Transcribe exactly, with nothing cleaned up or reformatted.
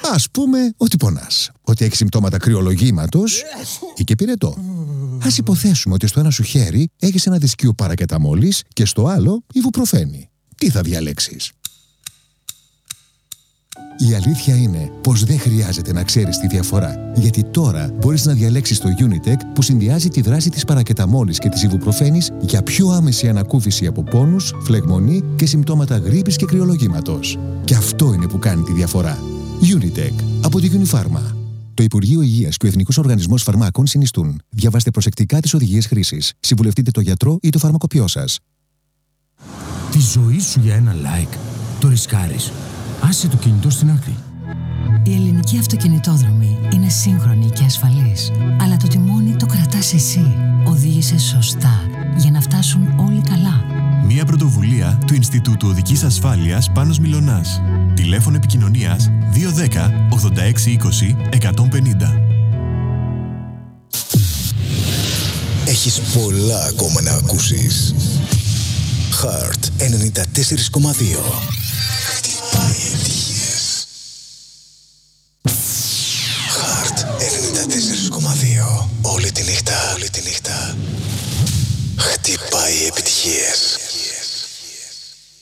Ας πούμε ότι πονάς, ότι έχεις συμπτώματα κρυολογήματος ή και πυρετό. Ας υποθέσουμε ότι στο ένα σου χέρι έχεις ένα δισκείο παρακεταμόλης και στο άλλο ιβουπροφένη. Τι θα διαλέξεις? Η αλήθεια είναι πως δεν χρειάζεται να ξέρεις τη διαφορά, γιατί τώρα μπορείς να διαλέξεις το Unitec που συνδυάζει τη δράση της παρακεταμόλης και της ιβουπροφένης για πιο άμεση ανακούφιση από πόνους, φλεγμονή και συμπτώματα γρίπης και κρυολογήματος. Και αυτό είναι που κάνει τη διαφορά. Unitec από τη Unifarma. Το Υπουργείο Υγείας και ο Εθνικός Οργανισμός Φαρμάκων συνιστούν. Διαβάστε προσεκτικά τις οδηγίες χρήσης. Συμβουλευτείτε το γιατρό ή το φαρμακοποιό σας. Τη ζωή σου για ένα like. Το ρισκάρεις. Άσε το κινητό στην άκρη. Η ελληνική αυτοκινητόδρομη είναι σύγχρονη και ασφαλής. Αλλά το τιμόνι το κρατάς εσύ. Οδήγησε σωστά για να φτάσουν όλοι καλά. Μια πρωτοβουλία του Ινστιτούτου Οδικής Ασφάλειας Πάνος Μιλωνάς. Τηλέφωνο επικοινωνίας δύο ένα μηδέν ογδόντα έξι είκοσι εκατόν πενήντα. Έχεις πολλά ακόμα να ακούσεις. Heart ενενήντα τέσσερα κόμμα δύο. Heart ενενήντα τέσσερα κόμμα δύο. Όλη τη νύχτα, όλη τη νύχτα. Χτυπάει επιτυχίες.